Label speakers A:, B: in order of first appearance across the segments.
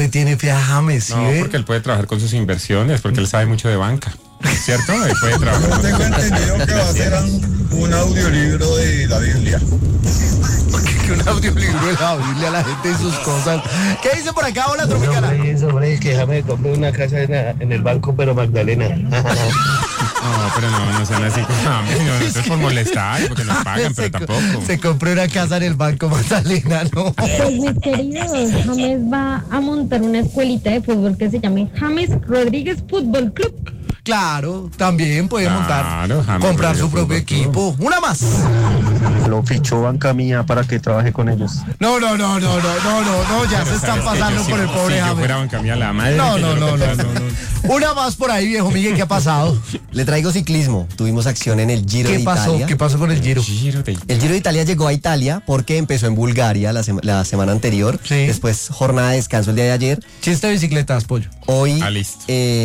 A: le tiene fe a James? ¿Sí?
B: No, porque él puede trabajar con sus inversiones, porque él sabe mucho de banca, ¿cierto? Él puede trabajar.
C: Yo tengo entendido que va a ser un audiolibro de la Biblia.
A: Que un audiolibro de la Biblia, la gente y sus cosas. ¿Qué dice por acá? Hola, Tropicana.
D: Hombre, que James compré una casa en el banco, pero Magdalena.
B: No, pero no sean así con James, no, eso es por molestar, porque nos pagan, pero tampoco.
A: Se compró una casa en el Banco Magdalena, ¿no?
E: Pues mis queridos, James va a montar una escuelita de fútbol que se llame James Rodríguez Fútbol Club.
A: Claro, también puede montar,
B: James
A: comprar su
B: Rodríguez
A: propio
B: Fútbol
A: equipo. Una más.
D: Lo fichó Banca Mía para que trabaje con ellos.
A: No, ya se están pasando por el pobre
B: Si yo
A: James.
B: fuera Banca Mía, la madre.
A: No. Una más por ahí, viejo Miguel, ¿qué ha pasado?
F: Le traigo ciclismo. Tuvimos acción en el Giro de
A: ¿Qué pasó?
F: Italia.
A: ¿Qué pasó con el Giro?
F: El Giro de Italia llegó a Italia porque empezó en Bulgaria la semana anterior.
A: Sí.
F: Después jornada de descanso el día de ayer.
A: Chiste de bicicletas, pollo.
F: Hoy
B: Listo.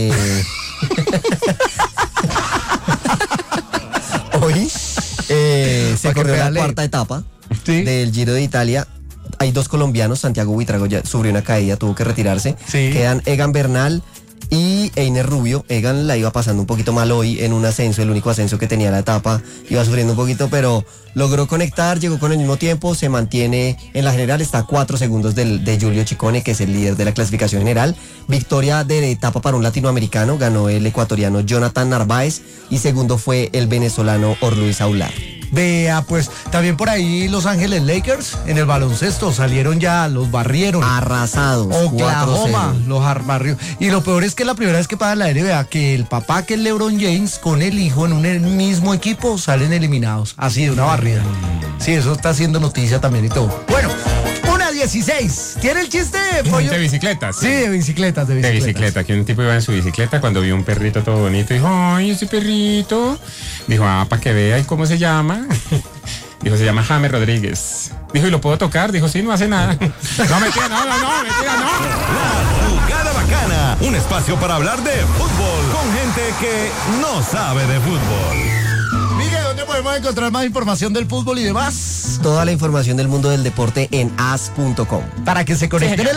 F: hoy se
A: Pa' que
F: corrió la
A: pedale.
F: cuarta etapa
A: Sí.
F: del Giro de Italia. Hay dos colombianos, Santiago Buitrago ya sufrió una caída, tuvo que retirarse.
A: Sí.
F: Quedan Egan Bernal y Einer Rubio. Egan la iba pasando un poquito mal hoy en un ascenso, el único ascenso que tenía la etapa. Iba sufriendo un poquito, pero logró conectar, llegó con el mismo tiempo, se mantiene en la general, está a 4 segundos de Giulio Ciccone, que es el líder de la clasificación general. Victoria de etapa para un latinoamericano, ganó el ecuatoriano Jonathan Narváez y segundo fue el venezolano Orluis Aular.
A: Vea, pues también por ahí Los Ángeles Lakers en el baloncesto salieron ya, los barrieron.
F: Arrasados.
A: Oklahoma
F: 4-0.
A: los barrios. Y lo peor es que es la primera vez que pasa la NBA, que el papá, que es LeBron James, con el hijo en un mismo equipo salen eliminados. Así de una barrida. Sí, eso está haciendo noticia también y todo. Bueno, 1:16. ¿Tiene el chiste, pollo?
B: De bicicletas.
A: Sí, de bicicletas.
B: De bicicleta, que un tipo iba en su bicicleta cuando vio un perrito todo bonito y dijo, ay, ese perrito. Dijo, para que vea, ¿y cómo se llama? Dijo, se llama James Rodríguez. Dijo, ¿y lo puedo tocar? Dijo, sí, no hace nada. No, mentira, no.
G: La Jugada Bacana, un espacio para hablar de fútbol con gente que no sabe de fútbol.
A: Miguel, ¿dónde podemos encontrar más información del fútbol y demás?
F: Toda la información del mundo del deporte en as.com.
A: Para que se conecten